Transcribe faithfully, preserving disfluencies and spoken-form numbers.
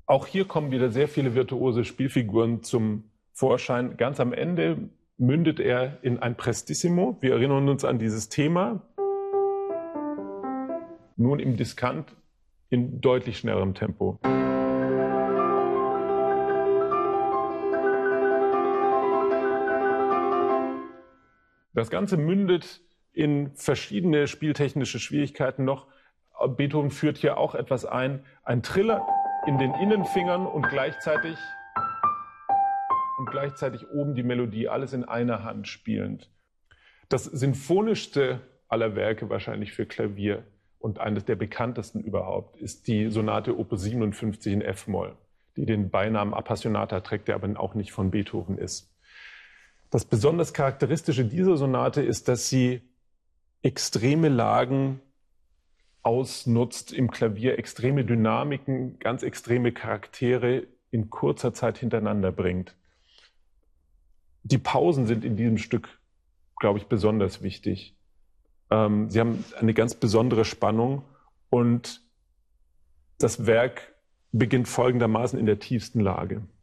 Auch hier kommen wieder sehr viele virtuose Spielfiguren zum Vorschein. Ganz am Ende mündet er in ein Prestissimo. Wir erinnern uns an dieses Thema. Nun im Diskant in deutlich schnellerem Tempo. Das Ganze mündet in verschiedene spieltechnische Schwierigkeiten noch. Beethoven führt hier auch etwas ein. Ein Triller in den Innenfingern und gleichzeitig, und gleichzeitig oben die Melodie, alles in einer Hand spielend. Das sinfonischste aller Werke wahrscheinlich für Klavier und eines der bekanntesten überhaupt ist die Sonate Opus siebenundfünfzig in F-Moll, die den Beinamen Appassionata trägt, der aber auch nicht von Beethoven ist. Das besonders Charakteristische dieser Sonate ist, dass sie extreme Lagen ausnutzt im Klavier, extreme Dynamiken, ganz extreme Charaktere in kurzer Zeit hintereinander bringt. Die Pausen sind in diesem Stück, glaube ich, besonders wichtig. Ähm, sie haben eine ganz besondere Spannung und das Werk beginnt folgendermaßen in der tiefsten Lage.